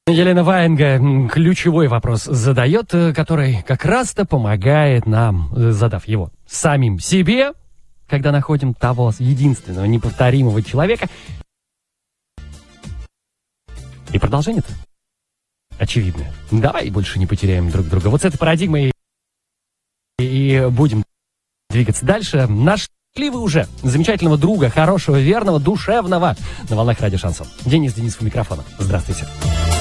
Елена Ваенга ключевой вопрос задает, который как раз-то помогает нам, задав его самим себе, когда находим того единственного, неповторимого человека. И продолжение-то очевидно. Давай больше не потеряем друг друга. Вот с этой парадигмой и будем двигаться дальше. Нашли вы уже замечательного друга, хорошего, верного, душевного на волнах радио Шансон. Денис Денисов у микрофона. Здравствуйте.